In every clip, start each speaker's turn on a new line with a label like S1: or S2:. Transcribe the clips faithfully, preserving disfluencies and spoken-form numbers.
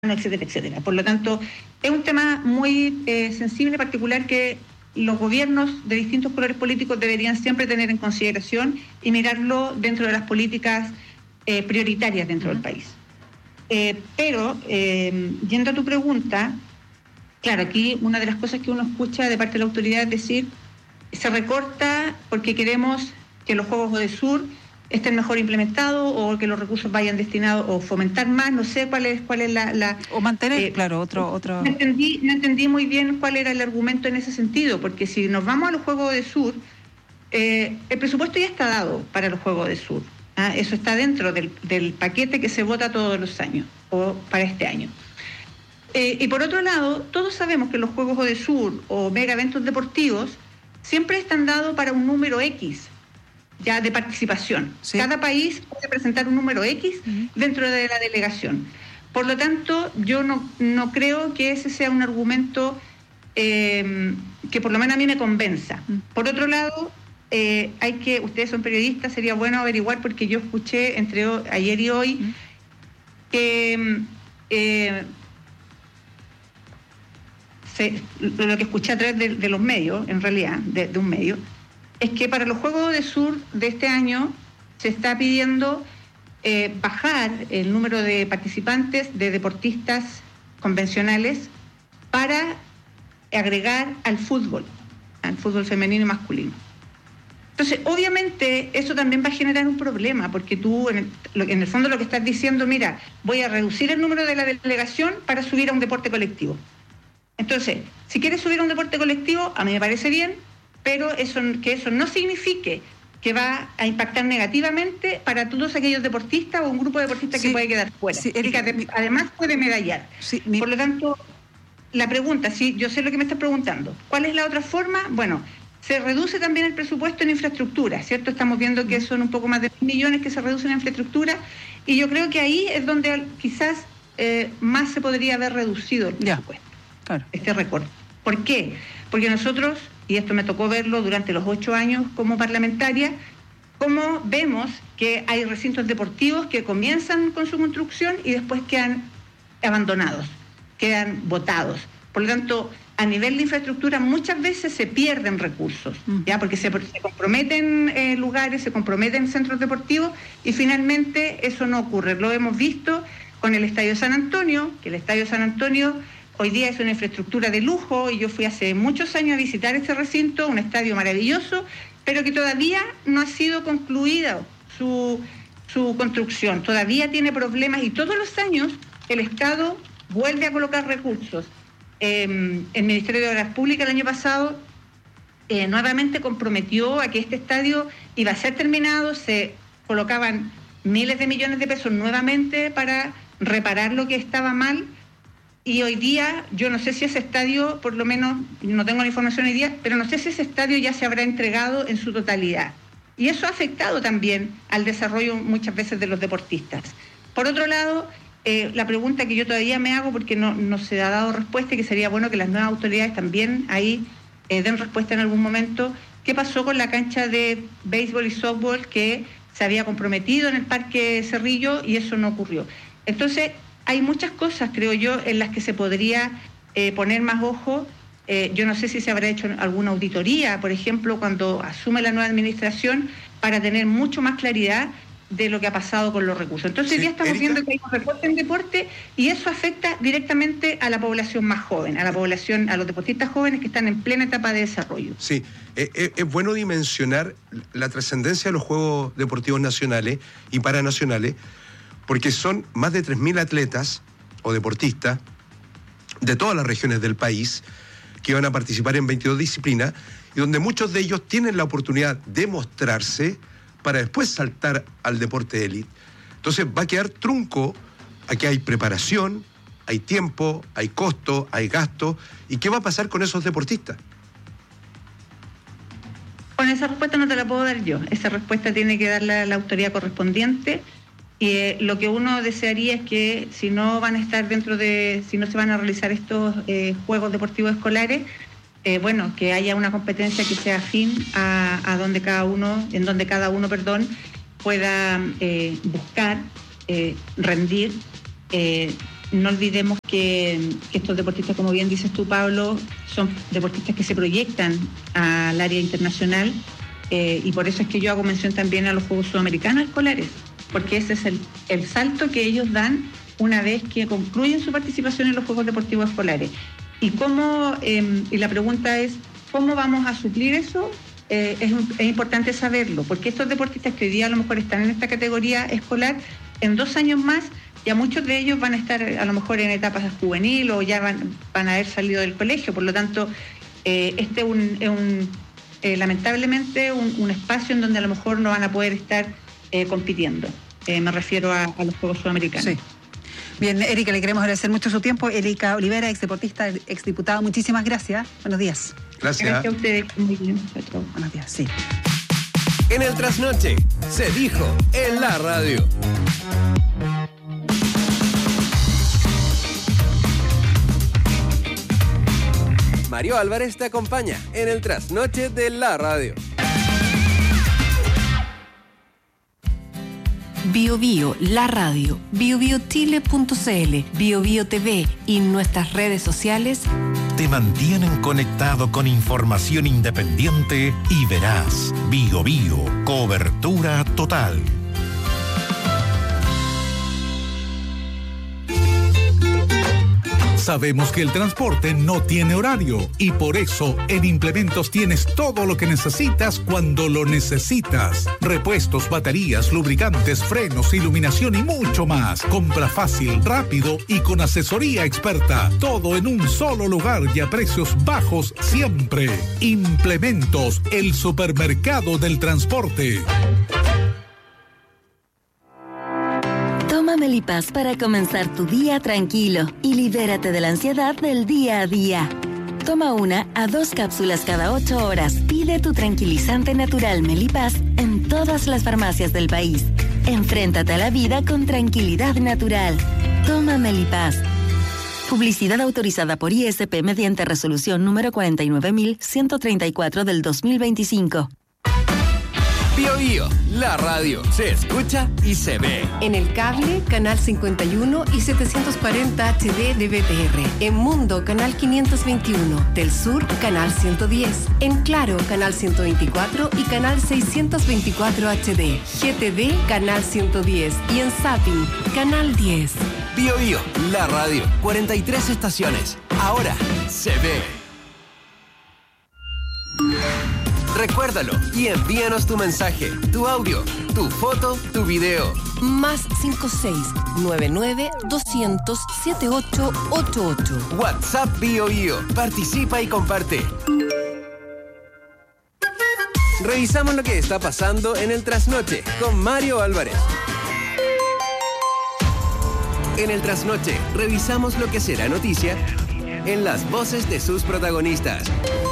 S1: etcétera, etcétera. Por lo tanto, es un tema muy eh, sensible, particular, que los gobiernos de distintos colores políticos deberían siempre tener en consideración y mirarlo dentro de las políticas eh, prioritarias dentro uh-huh. del país. Eh, pero, eh, yendo a tu pregunta, claro, aquí una de las cosas que uno escucha de parte de la autoridad es decir, se recorta porque queremos que los Juegos Odesur estén mejor implementados o que los recursos vayan destinados o fomentar más, no sé cuál es cuál es la... la
S2: o mantener, eh, claro, otro... otro...
S1: No entendí, no entendí muy bien cuál era el argumento en ese sentido, porque si nos vamos a los Juegos Odesur, eh, el presupuesto ya está dado para los Juegos Odesur. ¿ah? Eso está dentro del, del paquete que se vota todos los años, o para este año. Eh, y por otro lado, todos sabemos que los Juegos Odesur o mega eventos deportivos siempre están dados para un número X, ya de participación. Sí. Cada país puede presentar un número X uh-huh. dentro de la delegación. Por lo tanto, yo no, no creo que ese sea un argumento eh, que por lo menos a mí me convenza. Uh-huh. Por otro lado, eh, hay que, ustedes son periodistas, sería bueno averiguar, porque yo escuché entre hoy, ayer y hoy uh-huh. que eh, se, lo que escuché a través de, de los medios, en realidad, de, de un medio, es que para los Juegos Odesur de este año se está pidiendo eh, bajar el número de participantes, de deportistas convencionales, para agregar al fútbol, al fútbol femenino y masculino. Entonces, obviamente, eso también va a generar un problema, porque tú, en el, en el fondo, lo que estás diciendo, mira, voy a reducir el número de la delegación para subir a un deporte colectivo. Entonces, si quieres subir a un deporte colectivo, a mí me parece bien, pero eso, que eso no signifique que va a impactar negativamente para todos aquellos deportistas o un grupo de deportistas sí, que puede quedar fuera. Sí, y que ade- además puede medallar. Sí, mi... Por lo tanto, la pregunta, sí, yo sé lo que me estás preguntando. ¿Cuál es la otra forma? Bueno, se reduce también el presupuesto en infraestructura, ¿cierto? Estamos viendo que son un poco más de mil millones que se reducen en infraestructura, y yo creo que ahí es donde quizás eh, más se podría haber reducido el presupuesto, ya, claro. este recorte. ¿Por qué? Porque nosotros, y esto me tocó verlo durante los ocho años como parlamentaria, cómo vemos que hay recintos deportivos que comienzan con su construcción y después quedan abandonados, quedan botados. Por lo tanto, a nivel de infraestructura muchas veces se pierden recursos, ¿ya? Porque se, se comprometen eh, lugares, se comprometen centros deportivos y finalmente eso no ocurre. Lo hemos visto con el Estadio San Antonio, que el Estadio San Antonio hoy día es una infraestructura de lujo, y yo fui hace muchos años a visitar este recinto, un estadio maravilloso, pero que todavía no ha sido concluida su, su construcción. Todavía tiene problemas y todos los años el Estado vuelve a colocar recursos. Eh, el Ministerio de Obras Públicas el año pasado eh, nuevamente comprometió a que este estadio iba a ser terminado, se colocaban miles de millones de pesos nuevamente para reparar lo que estaba mal. Y hoy día, yo no sé si ese estadio, por lo menos, no tengo la información hoy día, pero no sé si ese estadio ya se habrá entregado en su totalidad. Y eso ha afectado también al desarrollo muchas veces de los deportistas. Por otro lado, eh, la pregunta que yo todavía me hago, porque no, no se ha dado respuesta, y que sería bueno que las nuevas autoridades también ahí eh, den respuesta en algún momento, ¿qué pasó con la cancha de béisbol y softball que se había comprometido en el Parque Cerrillo y eso no ocurrió? Entonces, hay muchas cosas, creo yo, en las que se podría eh, poner más ojo. Eh, yo no sé si se habrá hecho alguna auditoría, por ejemplo, cuando asume la nueva administración, para tener mucho más claridad de lo que ha pasado con los recursos. Entonces, sí, ya estamos Erika, viendo que hay un recorte en deporte, y eso afecta directamente a la población más joven, a la población, a los deportistas jóvenes que están en plena etapa de desarrollo.
S3: Sí, eh, eh, es bueno dimensionar la trascendencia de los Juegos Deportivos Nacionales y Paranacionales, porque son más de tres mil atletas o deportistas de todas las regiones del país que van a participar en veintidós disciplinas, y donde muchos de ellos tienen la oportunidad de mostrarse para después saltar al deporte de élite. Entonces va a quedar trunco. Aquí hay preparación, hay tiempo, hay costo, hay gasto. ¿Y qué va a pasar con esos deportistas?
S1: Con esa respuesta no te la puedo dar yo. Esa respuesta tiene que darla la autoridad correspondiente. Y eh, lo que uno desearía es que si no van a estar dentro de, si no se van a realizar estos eh, Juegos Deportivos Escolares, eh, bueno, que haya una competencia que sea afín a, a donde cada uno, en donde cada uno, perdón, pueda eh, buscar, eh, rendir, eh, no olvidemos que, que estos deportistas, como bien dices tú, Pablo, son deportistas que se proyectan al área internacional eh, y por eso es que yo hago mención también a los Juegos Sudamericanos Escolares, porque ese es el, el salto que ellos dan una vez que concluyen su participación en los Juegos Deportivos Escolares. Y cómo, eh, y la pregunta es, ¿cómo vamos a suplir eso? Eh, es, es importante saberlo, porque estos deportistas que hoy día a lo mejor están en esta categoría escolar, en dos años más, ya muchos de ellos van a estar a lo mejor en etapas juvenil o ya van, van a haber salido del colegio. Por lo tanto, eh, este es un, es un eh, lamentablemente un, un espacio en donde a lo mejor no van a poder estar eh, compitiendo. Eh, me refiero a, a los Juegos Sudamericanos.
S2: Sí. Bien, Erika, le queremos agradecer mucho su tiempo. Erika Olivera, exdeportista, exdiputada, muchísimas gracias. Buenos días.
S3: Gracias.
S1: Gracias a ustedes. Muy bien. Chao.
S2: Buenos días, sí.
S4: En el trasnoche, se dijo en la radio. Mario Álvarez te acompaña en el trasnoche de la radio.
S5: Bio Bio, la radio, bio bio chile punto c l, Bio Bio T V y nuestras redes sociales
S6: te mantienen conectado con información independiente y veraz. Bio Bio, cobertura total.
S7: Sabemos que el transporte no tiene horario y por eso en Implementos tienes todo lo que necesitas cuando lo necesitas. Repuestos, baterías, lubricantes, frenos, iluminación y mucho más. Compra fácil, rápido y con asesoría experta. Todo en un solo lugar y a precios bajos siempre. Implementos, el supermercado del transporte.
S8: Toma Melipaz para comenzar tu día tranquilo y libérate de la ansiedad del día a día. Toma una a dos cápsulas cada ocho horas. Pide tu tranquilizante natural Melipaz en todas las farmacias del país. Enfréntate a la vida con tranquilidad natural. Toma Melipaz. Publicidad autorizada por I S P mediante resolución número cuarenta y nueve mil ciento treinta y cuatro del dos mil veinticinco.
S4: Bio Bio, la radio, se escucha y se ve.
S5: en el cable, canal cincuenta y uno y setecientos cuarenta H D de B T R. En Mundo, canal quinientos veintiuno. Del Sur, canal ciento diez. En Claro, canal ciento veinticuatro y canal seiscientos veinticuatro H D. G T V, canal ciento diez. Y en Zapping, canal diez.
S4: Bio Bio, la radio, cuarenta y tres estaciones. Ahora se ve. Recuérdalo y envíanos tu mensaje, tu audio, tu foto, tu video.
S5: Más cinco seis nueve nueve dos cero cero siete ocho ocho ocho.
S4: WhatsApp Bio Bio. Participa y comparte. Revisamos lo que está pasando en el trasnoche con Mario Álvarez. En el trasnoche revisamos lo que será noticia en las voces de sus protagonistas.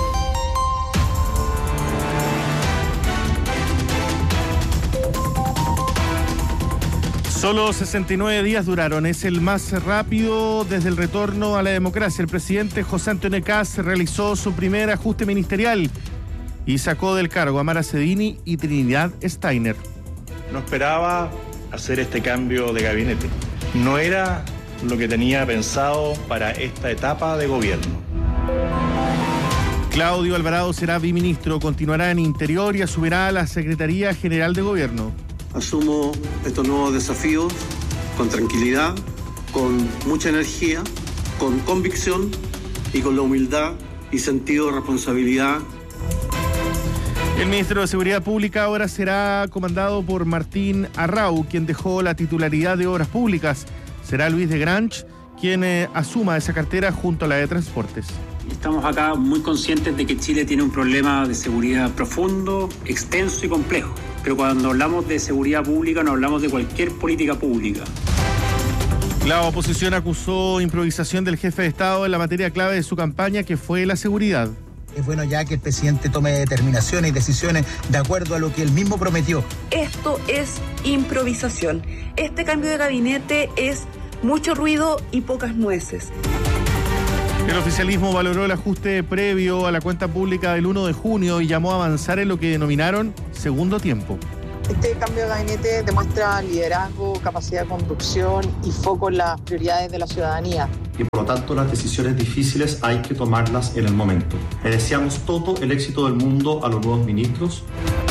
S9: Solo sesenta y nueve días duraron, es el más rápido desde el retorno a la democracia. El presidente José Antonio Kast realizó su primer ajuste ministerial y sacó del cargo a Mara Cedini y Trinidad Steiner.
S10: No esperaba hacer este cambio de gabinete. No era lo que tenía pensado para esta etapa de gobierno.
S9: Claudio Alvarado será biministro, continuará en Interior y asumirá la Secretaría General de Gobierno.
S11: Asumo estos nuevos desafíos con tranquilidad, con mucha energía, con convicción y con la humildad y sentido de responsabilidad.
S9: El ministro de Seguridad Pública ahora será comandado por Martín Arrau, quien dejó la titularidad de Obras Públicas. Será Luis de Granch quien eh, asuma esa cartera junto a la de Transportes.
S12: Estamos acá muy conscientes de que Chile tiene un problema de seguridad profundo, extenso y complejo. Pero cuando hablamos de seguridad pública no hablamos de cualquier política pública.
S9: La oposición acusó improvisación del jefe de Estado en la materia clave de su campaña, que fue la seguridad.
S13: Es bueno ya que el presidente tome determinaciones y decisiones de acuerdo a lo que él mismo prometió.
S14: Esto es improvisación. Este cambio de gabinete es mucho ruido y pocas nueces.
S9: El oficialismo valoró el ajuste previo a la cuenta pública del uno de junio y llamó a avanzar en lo que denominaron segundo tiempo.
S15: Este cambio de gabinete demuestra liderazgo, capacidad de conducción y foco en las prioridades de la ciudadanía.
S16: Y por lo tanto las decisiones difíciles hay que tomarlas en el momento. Le deseamos todo el éxito del mundo a los nuevos ministros.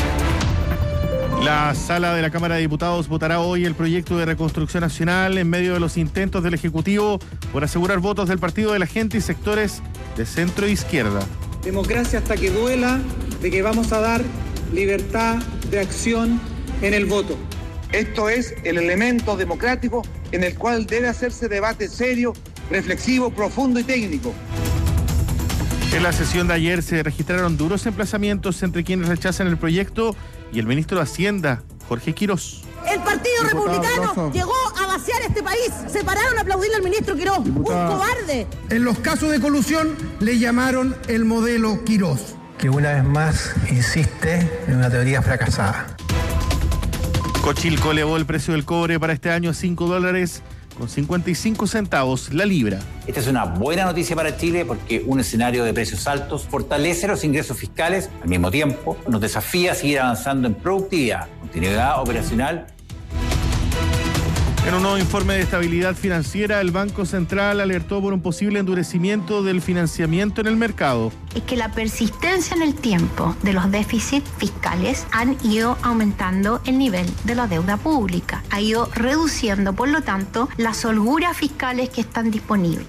S9: La sala de la Cámara de Diputados votará hoy el proyecto de reconstrucción nacional en medio de los intentos del Ejecutivo por asegurar votos del Partido de la Gente y sectores de centro e izquierda.
S17: Democracia hasta que duela, de que vamos a dar libertad de acción en el voto.
S18: Esto es el elemento democrático en el cual debe hacerse debate serio, reflexivo, profundo y técnico.
S9: En la sesión de ayer se registraron duros emplazamientos entre quienes rechazan el proyecto y el ministro de Hacienda, Jorge Quirós.
S19: El Partido Republicano llegó a vaciar este país. Se pararon a aplaudirle al ministro Quirós. Un cobarde.
S20: En los casos de colusión le llamaron el modelo Quirós, que una vez más insiste en una teoría fracasada.
S9: Cochilco elevó el precio del cobre para este año a cinco dólares con cincuenta y cinco centavos la libra.
S21: Esta es una buena noticia para Chile porque un escenario de precios altos fortalece los ingresos fiscales, al mismo tiempo nos desafía a seguir avanzando en productividad, continuidad operacional.
S9: En un nuevo informe de estabilidad financiera, el Banco Central alertó por un posible endurecimiento del financiamiento en el mercado.
S22: Es que la persistencia en el tiempo de los déficits fiscales han ido aumentando el nivel de la deuda pública, ha ido reduciendo, por lo tanto, las holguras fiscales que están disponibles.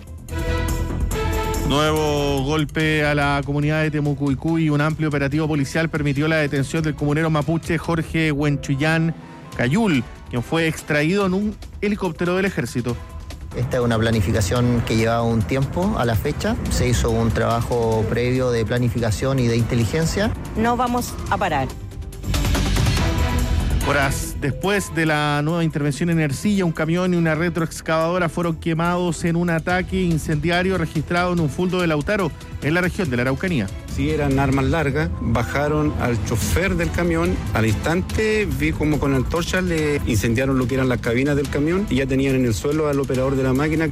S9: Nuevo golpe a la comunidad de Temucuicú y un amplio operativo policial permitió la detención del comunero mapuche Jorge Huenchuyán Cayul, quien fue extraído en un helicóptero del ejército.
S23: Esta es una planificación que llevaba un tiempo a la fecha. Se hizo un trabajo previo de planificación y de inteligencia.
S24: No vamos a parar.
S9: Horas después de la nueva intervención en Ercilla, un camión y una retroexcavadora fueron quemados en un ataque incendiario registrado en un fuldo de Lautaro, en la región de la Araucanía.
S25: Sí, eran armas largas, bajaron al chofer del camión, al instante vi como con antorchas le incendiaron lo que eran las cabinas del camión y ya tenían en el suelo al operador de la máquina.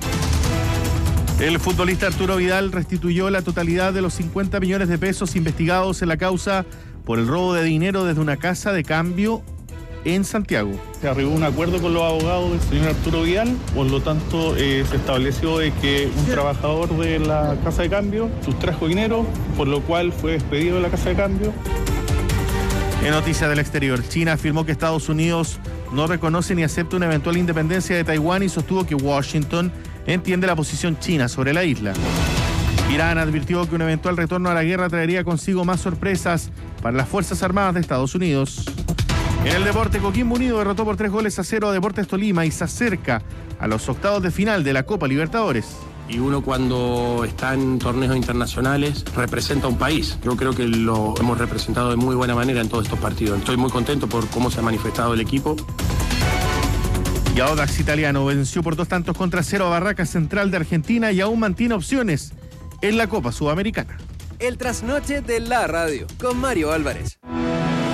S9: El futbolista Arturo Vidal restituyó la totalidad de los cincuenta millones de pesos investigados en la causa por el robo de dinero desde una casa de cambio en Santiago.
S26: Se arribó a un acuerdo con los abogados del señor Arturo Vidal, por lo tanto eh, se estableció de que un trabajador de la casa de cambio sustrajo dinero, por lo cual fue despedido de la casa de cambio.
S9: En noticias del exterior, China afirmó que Estados Unidos no reconoce ni acepta una eventual independencia de Taiwán y sostuvo que Washington entiende la posición china sobre la isla. Irán advirtió que un eventual retorno a la guerra traería consigo más sorpresas para las Fuerzas Armadas de Estados Unidos. En el deporte, Coquimbo Unido derrotó por tres goles a cero a Deportes Tolima y se acerca a los octavos de final de la Copa Libertadores.
S27: Y uno cuando está en torneos internacionales representa a un país. Yo creo que lo hemos representado de muy buena manera en todos estos partidos. Estoy muy contento por cómo se ha manifestado el equipo.
S9: Y Audax Italiano venció por dos tantos contra cero a Barracas Central de Argentina y aún mantiene opciones en la Copa Sudamericana.
S4: El trasnoche de la radio con Mario Álvarez.